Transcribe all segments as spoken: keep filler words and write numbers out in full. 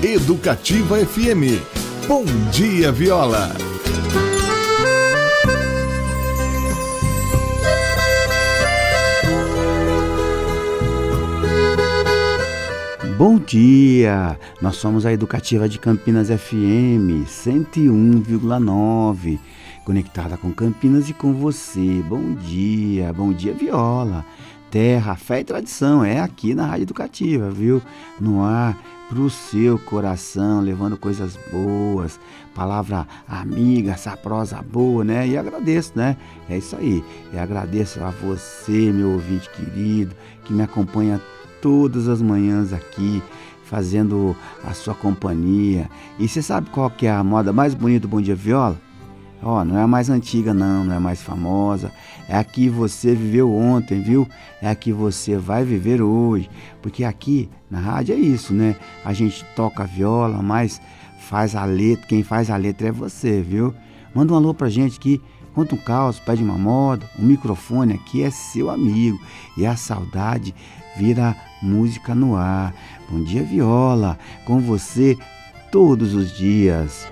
Educativa F M. Bom dia, Viola. Bom dia! Nós somos a Educativa de Campinas F M cento e um vírgula nove, conectada com Campinas e com você. Bom dia, bom dia, Viola. Terra, fé e tradição, é aqui na Rádio Educativa, viu? No ar, pro seu coração, levando coisas boas, palavra amiga, essa prosa boa, né? E agradeço, né? É isso aí, eu agradeço a você, meu ouvinte querido, que me acompanha todas as manhãs aqui, fazendo a sua companhia. E você sabe qual que é a moda mais bonita do Bom Dia Viola? Ó, oh, não é a mais antiga não, não é a mais famosa, é a que você viveu ontem, viu? É a que você vai viver hoje, porque aqui na rádio é isso, né? A gente toca a viola, mas faz a letra, quem faz a letra é você, viu? Manda um alô pra gente aqui, conta um caos, pede uma moda, o microfone aqui é seu amigo, e a saudade vira música no ar. Bom dia, Viola, com você todos os dias.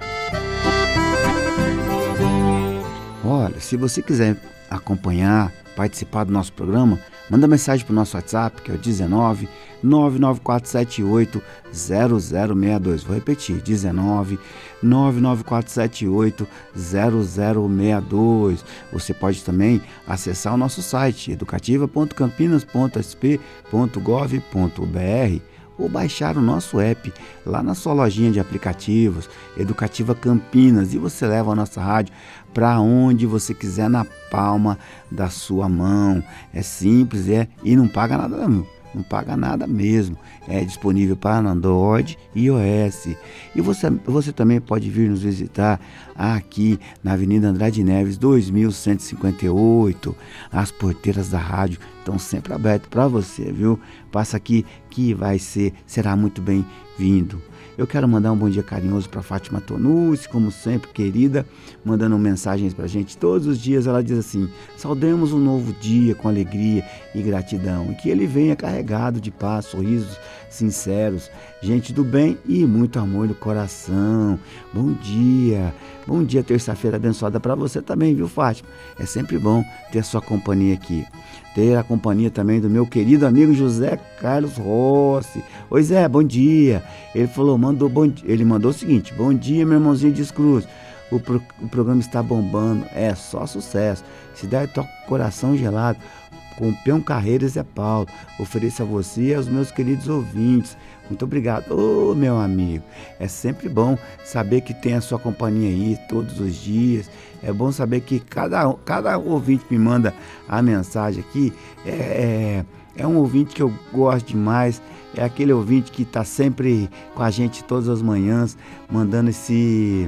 Olha, se você quiser acompanhar, participar do nosso programa, manda mensagem para o nosso WhatsApp, que é o dezenove, nove nove quatro sete oito, zero zero seis dois. Vou repetir, dezenove, nove nove quatro sete oito, zero zero seis dois. Você pode também acessar o nosso site, educativa ponto campinas ponto s p ponto gov ponto b r, ou baixar o nosso app lá na sua lojinha de aplicativos, Educativa Campinas, e você leva a nossa rádio para onde você quiser, na palma da sua mão. É simples, é, e não paga nada não, não paga nada mesmo. É disponível para Android e iOS. E você, você também pode vir nos visitar aqui na Avenida Andrade Neves, dois mil cento e cinquenta e oito. As porteiras da rádio estão sempre abertas para você, viu? Passa aqui que vai ser, será muito bem-vindo. Eu quero mandar um bom dia carinhoso para Fátima Tonucci, como sempre, querida, mandando mensagens para a gente todos os dias. Ela diz assim: saudemos um novo dia com alegria e gratidão, e que ele venha carregado de paz, sorrisos sinceros, gente do bem e muito amor no coração. Bom dia, bom dia, terça-feira abençoada para você também, viu, Fátima? É sempre bom ter a sua companhia aqui. Ter a companhia também do meu querido amigo José Carlos Rossi. Oi, Zé, bom dia. Ele falou, mandou bom dia. Ele mandou o seguinte: bom dia, meu irmãozinho de Cruz. O, pro, o programa está bombando, é só sucesso. Cidade toca o coração gelado. Com o Peão Carreiras é Paulo. Ofereço a você e aos meus queridos ouvintes. Muito obrigado, ô oh, meu amigo. É sempre bom saber que tem a sua companhia aí todos os dias. É bom saber que cada, cada ouvinte que me manda a mensagem aqui é, é, é um ouvinte que eu gosto demais. É aquele ouvinte que está sempre com a gente todas as manhãs, mandando esse,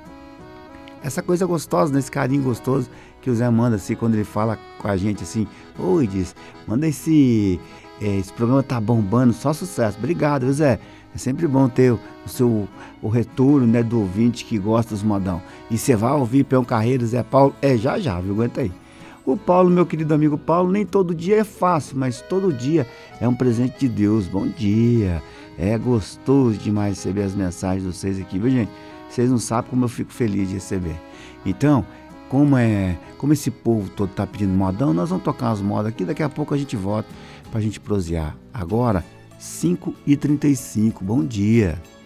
essa coisa gostosa, né? Esse carinho gostoso que o Zé manda assim, quando ele fala com a gente assim: oi, diz, manda esse, é, esse programa tá bombando, só sucesso. Obrigado, Zé. É sempre bom ter o seu o retorno, né, do ouvinte que gosta dos modão. E você vai ouvir Peão Carreiras, é Paulo, é já já, viu? Aguenta aí. O Paulo, meu querido amigo Paulo, nem todo dia é fácil, mas todo dia é um presente de Deus. Bom dia. É gostoso demais receber as mensagens de vocês aqui, viu, gente? Vocês não sabem como eu fico feliz de receber. Então, como é, como esse povo todo tá pedindo modão, nós vamos tocar umas modas aqui, daqui a pouco a gente volta pra gente prosear. Agora, cinco e trinta e cinco, bom dia.